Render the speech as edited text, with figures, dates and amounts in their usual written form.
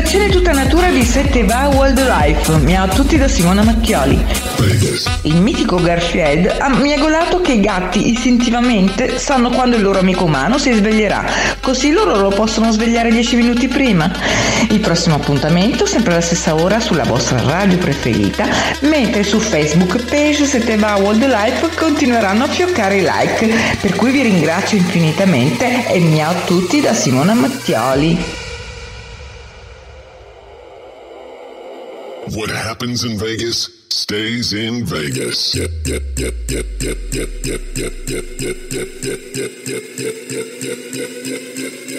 Animazione tutta natura di Sette Va Wildlife. Miau a tutti da Simona Macchioli. Il mitico Garfield ha miagolato che i gatti istintivamente sanno quando il loro amico umano si sveglierà, così loro lo possono svegliare 10 minuti prima. Il prossimo appuntamento sempre alla stessa ora sulla vostra radio preferita, mentre su Facebook page Sette Va Wildlife continueranno a fioccare i like, per cui vi ringrazio infinitamente e miau a tutti da Simona Mattioli. What happens in Vegas stays in Vegas. Yep, yep, yep, yep, yep, yep, yep, yep, yep, yep, yep, yep, yep, yep, yep, yep, yep, yep, yep.